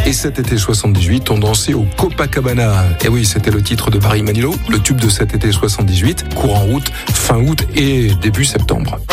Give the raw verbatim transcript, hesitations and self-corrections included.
Et cet été soixante-dix-huit, on dansait au Copacabana. Et oui, c'était le titre de Barry Manilow, le tube de cet été soixante-dix-huit, court en route fin août et début septembre.